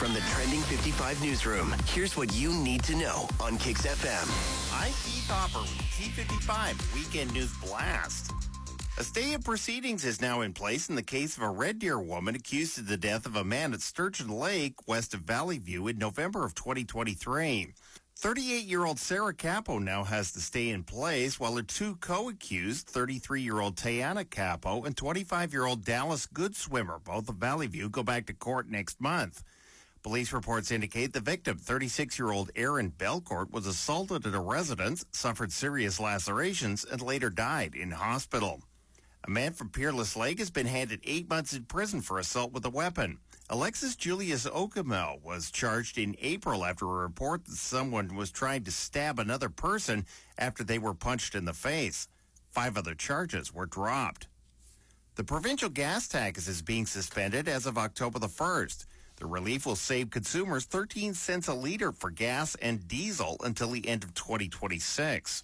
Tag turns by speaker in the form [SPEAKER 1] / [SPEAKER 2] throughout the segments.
[SPEAKER 1] From the Trending 55 newsroom, here's what you need to know on Kicks FM.
[SPEAKER 2] I'm Keith Hopper with T55 Weekend News Blast. A stay of proceedings is now in place in the case of a Red Deer woman accused of the death of a man at Sturgeon Lake, west of Valley View, in November of 2023. 38-year-old Sarah Capo now has to stay in place, while her two co-accused, 33-year-old Tayana Capo and 25-year-old Dallas Goodswimmer, both of Valley View, go back to court next month. Police reports indicate the victim, 36-year-old Aaron Belcourt, was assaulted at a residence, suffered serious lacerations, and later died in hospital. A man from Peerless Lake has been handed 8 months in prison for assault with a weapon. Alexis Julius Okamo was charged in April after a report that someone was trying to stab another person after they were punched in the face. 5 other charges were dropped. The provincial gas tax is being suspended as of October the 1st. The relief will save consumers 13 cents a liter for gas and diesel until the end of 2026.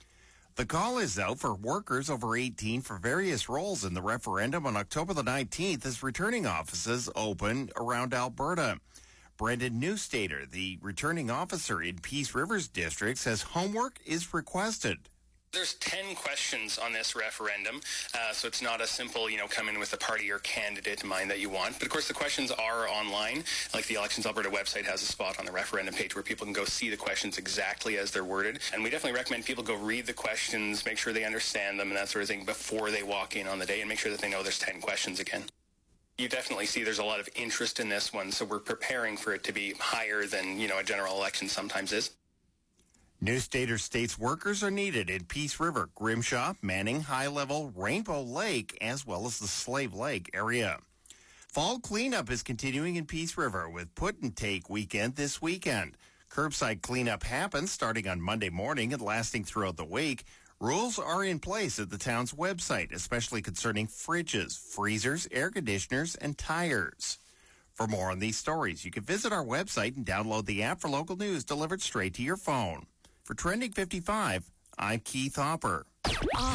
[SPEAKER 2] The call is out for workers over 18 for various roles in the referendum on October the 19th as returning offices open around Alberta. Brendan Newstater, the returning officer in Peace Rivers District, says homework is requested.
[SPEAKER 3] There's 10 questions on this referendum, so it's not a simple, come in with a party or candidate in mind that you want. But, of course, the questions are online. Like the Elections Alberta website has a spot on the referendum page where people can go see the questions exactly as they're worded. And we definitely recommend people go read the questions, make sure they understand them and that sort of thing before they walk in on the day, and make sure that they know there's 10 questions again. You definitely see there's a lot of interest in this one, so we're preparing for it to be higher than, a general election sometimes is.
[SPEAKER 2] Newstater states workers are needed in Peace River, Grimshaw, Manning, High Level, Rainbow Lake, as well as the Slave Lake area. Fall cleanup is continuing in Peace River with Put and Take weekend this weekend. Curbside cleanup happens starting on Monday morning and lasting throughout the week. Rules are in place at the town's website, especially concerning fridges, freezers, air conditioners, and tires. For more on these stories, you can visit our website and download the app for local news delivered straight to your phone. For Trending 55, I'm Keith Hopper.